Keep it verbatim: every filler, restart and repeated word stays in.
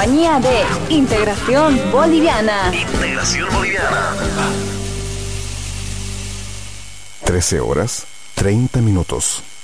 compañía de Integración Boliviana. Integración Boliviana. trece horas, treinta minutos.